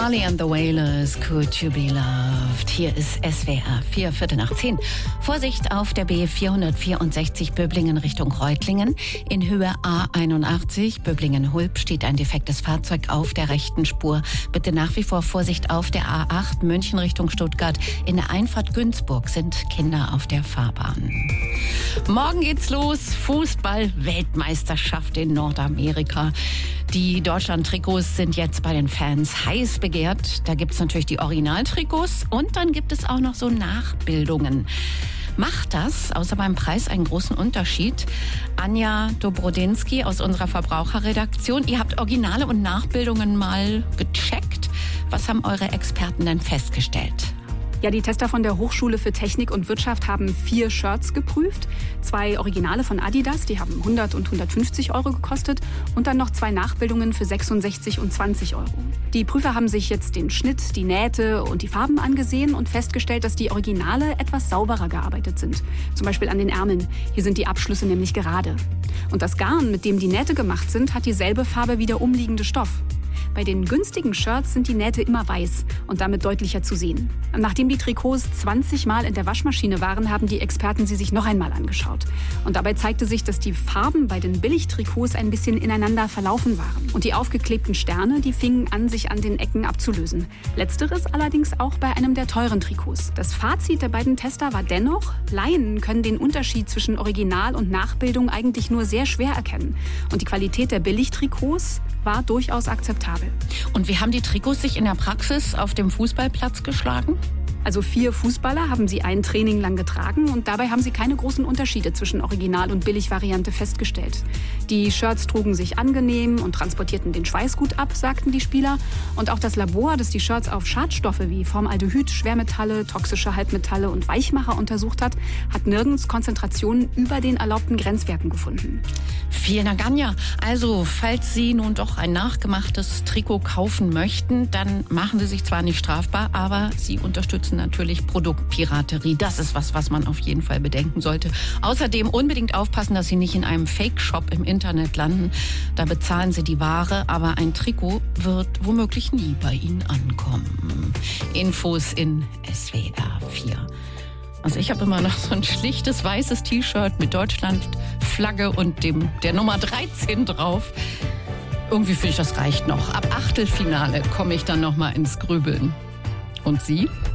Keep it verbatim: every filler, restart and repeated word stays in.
Marley and the Wailers, Could You Be Loved? Hier ist S W R vier, Viertel nach zehn. Vorsicht auf der B vierhundertvierundsechzig Böblingen Richtung Reutlingen. In Höhe A einundachtzig, Böblingen-Hulb, steht ein defektes Fahrzeug auf der rechten Spur. Bitte nach wie vor Vorsicht auf der A acht, München Richtung Stuttgart. In der Einfahrt Günzburg sind Kinder auf der Fahrbahn. Morgen geht's los, Fußball-Weltmeisterschaft in Nordamerika. Die Deutschland-Trikots sind jetzt bei den Fans heiß begehrt. Da gibt es natürlich die Originaltrikots und dann gibt es auch noch so Nachbildungen. Macht das, außer beim Preis, einen großen Unterschied? Anja Dobrodinsky aus unserer Verbraucherredaktion. Ihr habt Originale und Nachbildungen mal gecheckt. Was haben eure Experten denn festgestellt? Ja, die Tester von der Hochschule für Technik und Wirtschaft haben vier Shirts geprüft. Zwei Originale von Adidas, die haben hundert und hundertfünfzig Euro gekostet. Und dann noch zwei Nachbildungen für sechsundsechzig und zwanzig Euro. Die Prüfer haben sich jetzt den Schnitt, die Nähte und die Farben angesehen und festgestellt, dass die Originale etwas sauberer gearbeitet sind. Zum Beispiel an den Ärmeln. Hier sind die Abschlüsse nämlich gerade. Und das Garn, mit dem die Nähte gemacht sind, hat dieselbe Farbe wie der umliegende Stoff. Bei den günstigen Shirts sind die Nähte immer weiß und damit deutlicher zu sehen. Nachdem die Trikots zwanzig Mal in der Waschmaschine waren, haben die Experten sie sich noch einmal angeschaut. Und dabei zeigte sich, dass die Farben bei den Billigtrikots ein bisschen ineinander verlaufen waren. Und die aufgeklebten Sterne, die fingen an, sich an den Ecken abzulösen. Letzteres allerdings auch bei einem der teuren Trikots. Das Fazit der beiden Tester war dennoch, Laien können den Unterschied zwischen Original und Nachbildung eigentlich nur sehr schwer erkennen. Und die Qualität der Billigtrikots war durchaus akzeptabel. Und wie haben die Trikots sich in der Praxis auf dem Fußballplatz geschlagen? Also vier Fußballer haben sie ein Training lang getragen und dabei haben sie keine großen Unterschiede zwischen Original- und Billigvariante festgestellt. Die Shirts trugen sich angenehm und transportierten den Schweiß gut ab, sagten die Spieler. Und auch das Labor, das die Shirts auf Schadstoffe wie Formaldehyd, Schwermetalle, toxische Halbmetalle und Weichmacher untersucht hat, hat nirgends Konzentrationen über den erlaubten Grenzwerten gefunden. Vielen Dank, Anja. Also, falls Sie nun doch ein nachgemachtes Trikot kaufen möchten, dann machen Sie sich zwar nicht strafbar, aber Sie unterstützen natürlich Produktpiraterie. Das ist was, was man auf jeden Fall bedenken sollte. Außerdem unbedingt aufpassen, dass Sie nicht in einem Fake-Shop im Internet landen. Da bezahlen Sie die Ware, aber ein Trikot wird womöglich nie bei Ihnen ankommen. Infos in S W R vier. Also ich habe immer noch so ein schlichtes weißes T-Shirt mit Deutschland-Flagge und dem der Nummer dreizehn drauf. Irgendwie finde ich, das reicht noch. Ab Achtelfinale komme ich dann noch mal ins Grübeln. Und Sie?